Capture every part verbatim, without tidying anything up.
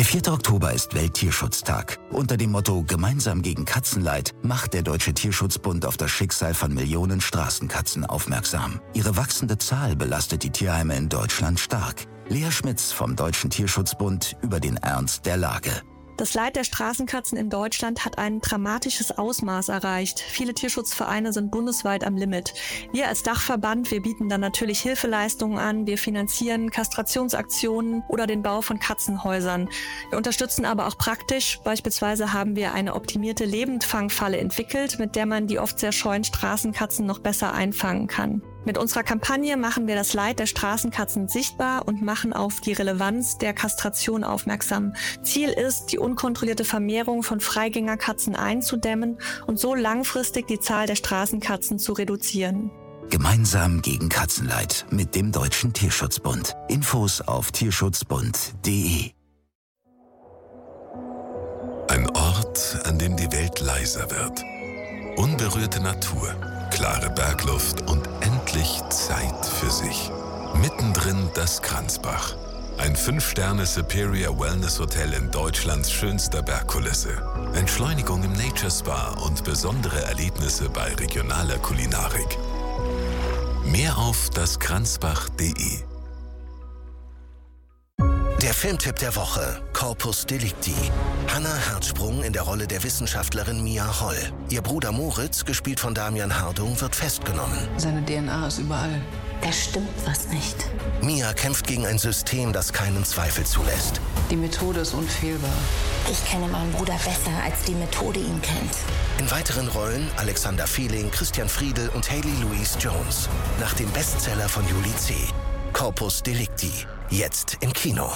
vierte Oktober ist Welttierschutztag. Unter dem Motto Gemeinsam gegen Katzenleid macht der Deutsche Tierschutzbund auf das Schicksal von Millionen Straßenkatzen aufmerksam. Ihre wachsende Zahl belastet die Tierheime in Deutschland stark. Lea Schmitz vom Deutschen Tierschutzbund über den Ernst der Lage. Das Leid der Straßenkatzen in Deutschland hat ein dramatisches Ausmaß erreicht. Viele Tierschutzvereine sind bundesweit am Limit. Wir als Dachverband, wir bieten dann natürlich Hilfeleistungen an. Wir finanzieren Kastrationsaktionen oder den Bau von Katzenhäusern. Wir unterstützen aber auch praktisch. Beispielsweise haben wir eine optimierte Lebendfangfalle entwickelt, mit der man die oft sehr scheuen Straßenkatzen noch besser einfangen kann. Mit unserer Kampagne machen wir das Leid der Straßenkatzen sichtbar und machen auf die Relevanz der Kastration aufmerksam. Ziel ist, die unkontrollierte Vermehrung von Freigängerkatzen einzudämmen und so langfristig die Zahl der Straßenkatzen zu reduzieren. Gemeinsam gegen Katzenleid mit dem Deutschen Tierschutzbund. Infos auf tierschutzbund punkt de. Ein Ort, an dem die Welt leiser wird. Unberührte Natur, klare Bergluft und endlich Zeit für sich. Mittendrin das Kranzbach. Ein fünf Sterne Superior Wellness Hotel in Deutschlands schönster Bergkulisse. Entschleunigung im Nature Spa und besondere Erlebnisse bei regionaler Kulinarik. Mehr auf daskranzbach punkt de. Der Filmtipp der Woche, Corpus Delicti. Hannah Herzsprung in der Rolle der Wissenschaftlerin Mia Holl. Ihr Bruder Moritz, gespielt von Damian Hardung, wird festgenommen. Seine D N A ist überall. Da stimmt was nicht. Mia kämpft gegen ein System, das keinen Zweifel zulässt. Die Methode ist unfehlbar. Ich kenne meinen Bruder besser, als die Methode ihn kennt. In weiteren Rollen Alexander Fehling, Christian Friedel und Hayley Louise Jones. Nach dem Bestseller von Julie C. Corpus Delicti. Jetzt im Kino.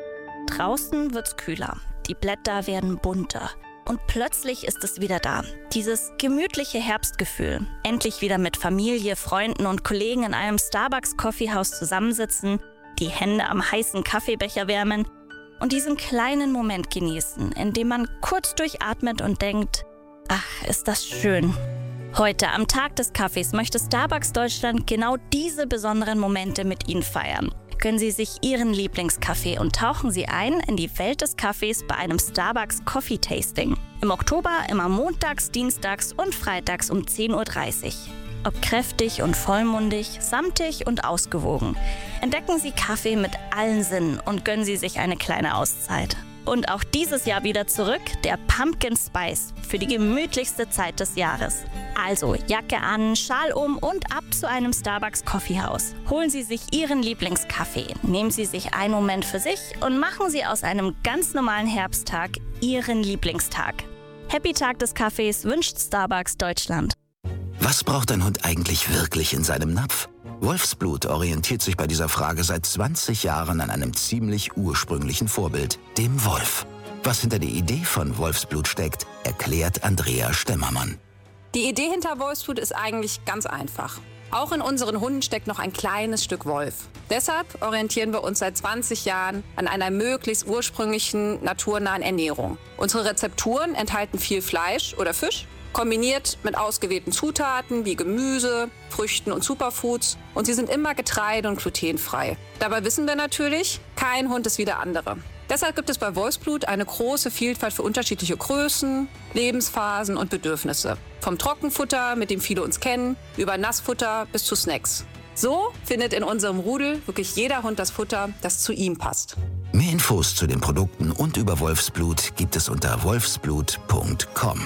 Draußen wird's kühler, die Blätter werden bunter und plötzlich ist es wieder da. Dieses gemütliche Herbstgefühl. Endlich wieder mit Familie, Freunden und Kollegen in einem Starbucks-Coffeehaus zusammensitzen, die Hände am heißen Kaffeebecher wärmen und diesen kleinen Moment genießen, in dem man kurz durchatmet und denkt, ach, ist das schön. Heute am Tag des Kaffees möchte Starbucks Deutschland genau diese besonderen Momente mit Ihnen feiern. Gönnen Sie sich Ihren Lieblingskaffee und tauchen Sie ein in die Welt des Kaffees bei einem Starbucks Coffee Tasting. Im Oktober immer montags, dienstags und freitags um zehn Uhr dreißig. Ob kräftig und vollmundig, samtig und ausgewogen. Entdecken Sie Kaffee mit allen Sinnen und gönnen Sie sich eine kleine Auszeit. Und auch dieses Jahr wieder zurück, der Pumpkin Spice für die gemütlichste Zeit des Jahres. Also Jacke an, Schal um und ab zu einem Starbucks Coffeehaus. Holen Sie sich Ihren Lieblingskaffee, nehmen Sie sich einen Moment für sich und machen Sie aus einem ganz normalen Herbsttag Ihren Lieblingstag. Happy Tag des Kaffees wünscht Starbucks Deutschland. Was braucht ein Hund eigentlich wirklich in seinem Napf? Wolfsblut orientiert sich bei dieser Frage seit zwanzig Jahren an einem ziemlich ursprünglichen Vorbild, dem Wolf. Was hinter der Idee von Wolfsblut steckt, erklärt Andrea Stemmermann. Die Idee hinter Wolfsblut ist eigentlich ganz einfach. Auch in unseren Hunden steckt noch ein kleines Stück Wolf. Deshalb orientieren wir uns seit zwanzig Jahren an einer möglichst ursprünglichen, naturnahen Ernährung. Unsere Rezepturen enthalten viel Fleisch oder Fisch, kombiniert mit ausgewählten Zutaten wie Gemüse, Früchten und Superfoods. Und sie sind immer getreide- und glutenfrei. Dabei wissen wir natürlich, kein Hund ist wie der andere. Deshalb gibt es bei Wolfsblut eine große Vielfalt für unterschiedliche Größen, Lebensphasen und Bedürfnisse. Vom Trockenfutter, mit dem viele uns kennen, über Nassfutter bis zu Snacks. So findet in unserem Rudel wirklich jeder Hund das Futter, das zu ihm passt. Mehr Infos zu den Produkten und über Wolfsblut gibt es unter wolfsblut punkt com.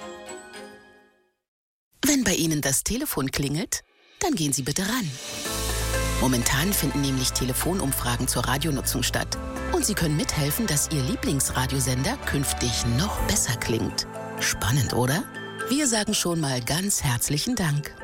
Wenn bei Ihnen das Telefon klingelt, dann gehen Sie bitte ran. Momentan finden nämlich Telefonumfragen zur Radionutzung statt. Und Sie können mithelfen, dass Ihr Lieblingsradiosender künftig noch besser klingt. Spannend, oder? Wir sagen schon mal ganz herzlichen Dank.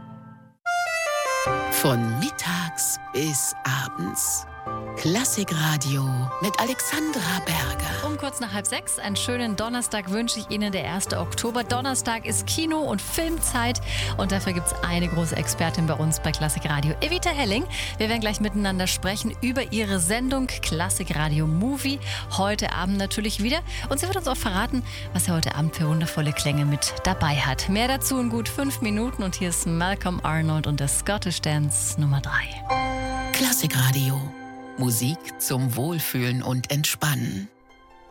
Von mittags bis abends. Klassikradio mit Alexandra Berger. Um kurz nach halb sechs, einen schönen Donnerstag wünsche ich Ihnen. Der erste Oktober. Donnerstag ist Kino- und Filmzeit. Und dafür gibt es eine große Expertin bei uns bei Klassikradio, Evita Helling. Wir werden gleich miteinander sprechen über ihre Sendung Klassikradio Movie. Heute Abend natürlich wieder. Und sie wird uns auch verraten, was sie heute Abend für wundervolle Klänge mit dabei hat. Mehr dazu in gut fünf Minuten. Und hier ist Malcolm Arnold und der Scottish Dance Nummer drei. Klassikradio. Musik zum Wohlfühlen und Entspannen.